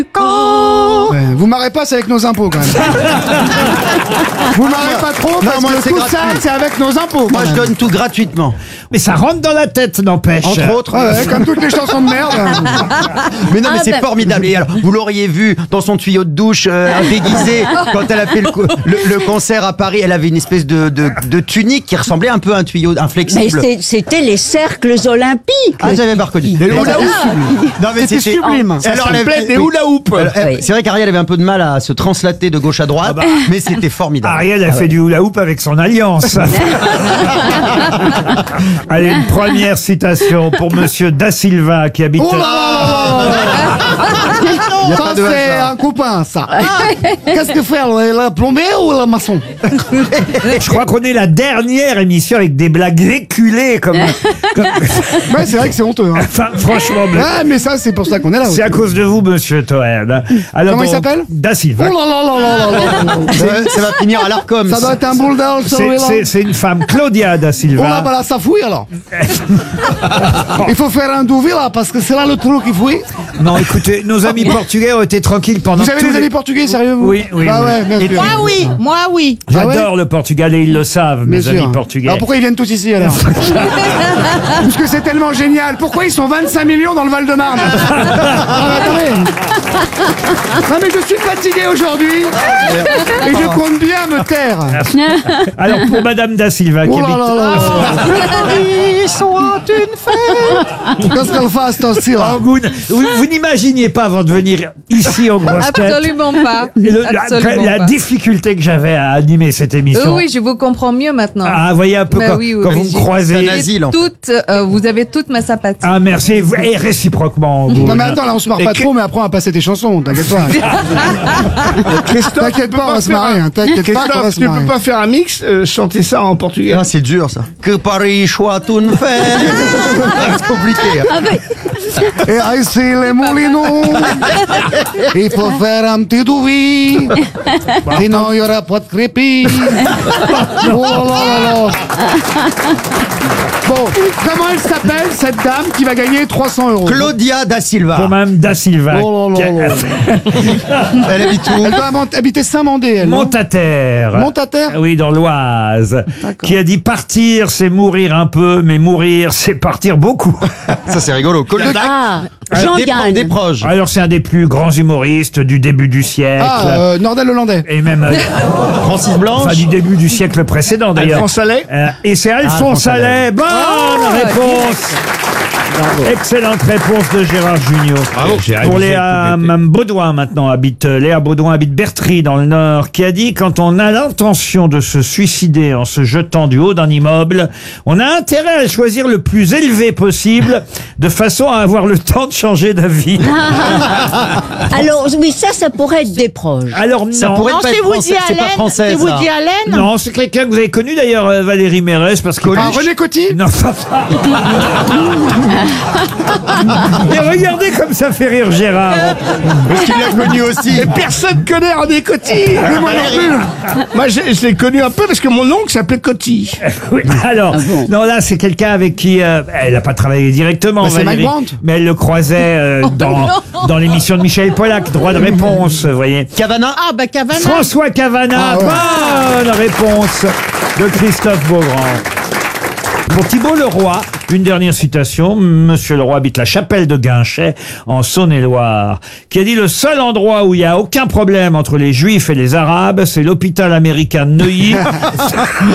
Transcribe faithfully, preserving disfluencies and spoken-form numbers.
Ouais, vous marrez pas, c'est avec nos impôts quand même. Vous marrez pas trop parce Non, moi, que c'est tout gratuit. ça, c'est avec nos impôts. Moi, quand je même. donne tout gratuitement. Mais ça rentre dans la tête, n'empêche. Entre autres. Ouais, ouais, comme toutes les chansons de merde. Mais non, mais Ah, c'est bah- formidable. Et alors, vous l'auriez vu dans son tuyau de douche euh, déguisé quand elle a fait le, co- le, le concert à Paris. Elle avait une espèce de, de, de tunique qui ressemblait un peu à un tuyau, un Mais flexible. c'est- c'était les cercles olympiques. Ah, j'avais pas reconnu. Les hula hoop. Non, mais C'était sublime. Et alors, elle avait- des hula hoop. Alors, elle- Oui. C'est vrai qu'Ariel avait un peu de mal à se translater de gauche à droite, mais c'était formidable. Ariel a fait du hula hoop avec son alliance. Allez, une première citation pour Monsieur Da Silva qui habite. Oh là là là là là. Ça, c'est un copain, ça. Qu'est-ce que faire, le le plombier ou le maçon? Je crois qu'on est la dernière émission avec des blagues véhiculées comme. comme- Ouais, c'est vrai que c'est honteux. Hein. Enfin, franchement, mais Ouais, mais ça, c'est pour ça qu'on est là. c'est à aussi. cause de vous, Monsieur Toen. Alors, Comment il bon, s'appelle Da Oh Silva. là là là là là là là. Ça, ça va finir à l'Arcom. Ça doit être un bulldog, C'est- celui-là. C'est c'est une femme, Claudia Da Oh là, Silva. bah là, ça fouille alors. Il faut faire un douvi là, parce que c'est là le trou qui fouille. Non, écoutez, nos amis portugais ont été tranquilles pendant Vous avez tous des les- amis portugais, sérieux vous? Oui, oui, Ah oui. ouais, bien sûr. Moi oui, moi oui. J'adore le Portugal et ils le savent, mes Bien amis sûr. portugais. Alors pourquoi ils viennent tous ici alors? Parce que c'est tellement génial. Pourquoi ils sont vingt-cinq millions dans le Val-de-Marne? Ah, mais attendez. Non mais je suis fatigué aujourd'hui et je compte bien me taire. Alors pour Madame Da Silva qui Oh là habite. là là. Ils sont une fête. Qu'est-ce qu'elle fasse toi aussi là? Oh, vous vous, vous n'imaginiez pas avant de venir ici aux grosses têtes Absolument pas. le- la, Absolument la pas. difficulté que j'avais à animer cette émission. Euh, oui, je vous comprends mieux maintenant. Ah, vous voyez un peu Bah quand, oui, oui, quand oui, vous me j'ai- croisez. C'est un asile, en fait. Toutes, euh, vous avez toute ma sympathie. Ah merci et vous- et réciproquement. vous. Non mais attends là on se marre Et pas que- trop mais après on va passer tes chansons, t'inquiète pas. T'inquiète pas, on va se marrer, hein. T'inquiète pas, on va se Tu marrer. peux pas faire un mix, euh, chanter ça en portugais. Ah, c'est dur ça. Que Paris soit une fête. C'est compliqué. hein. Et ici les moulineaux, il faut faire un petit douvi, sinon il n'y aura pas de crépi. Oh là là là là. Bon, comment elle s'appelle cette dame qui va gagner trois cents euros? Claudia Da Silva. Pour Madame Da Silva. Oh là là qui- là. Elle habite où? Elle doit mont- habiter Saint-Mandé, elle. non? Montataire. Montataire. Oui, dans l'Oise. D'accord. Qui a dit partir, c'est mourir un peu, mais mourir, c'est partir beaucoup. Ça, c'est rigolo. Claudia Ah, Da- Jean des, pro- Yann. des proches. Alors c'est un des plus grands humoristes du début du siècle. Ah, euh, Nordal Hollandais. Et même euh, Francis Blanche. enfin, du début du siècle précédent d'ailleurs. Alphonse Allais. Euh, et c'est Alphonse Alphonse Allais. Allais. Bonne réponse. Excellente réponse de Gérard Junior. Pour Léa Mme Baudouin maintenant habite euh, Léa Baudouin habite Bertry dans le Nord, qui a dit quand on a l'intention de se suicider en se jetant du haut d'un immeuble, on a intérêt à choisir le plus élevé possible, de façon à avoir le temps de changer d'avis. Alors, oui, ça, ça pourrait être des proches. Alors Ça non. pourrait Non, pas c'est être Woody français. C'est pas Allen. français. C'est ça. Woody Allen. Non, c'est quelqu'un que vous avez connu d'ailleurs, euh, Valérie Mérès, parce que. Ah, René Coty. Non, ça va. Et regardez comme ça fait rire Gérard. Parce qu'il l'a connu aussi. Personne connaît René Coty. Mais moi non plus. Moi, je, je l'ai connu un peu parce que mon oncle s'appelait Coty. Oui, alors, bon non, là, c'est quelqu'un avec qui euh, elle n'a pas travaillé directement, Bah, c'est Valérie, Mike Brandt. mais elle le croisait euh, dans, dans l'émission de Michel Pollack, droit de réponse, vous voyez. Cavana. Ah bah Cavana. François Cavana, Ah ouais. bonne réponse de Christophe Beaugrand. Pour Thibault Leroy, une dernière citation. Monsieur Leroy habite la chapelle de Guinchet, en Saône-et-Loire, qui a dit « Le seul endroit où il n'y a aucun problème entre les Juifs et les Arabes, c'est l'hôpital américain de Neuilly.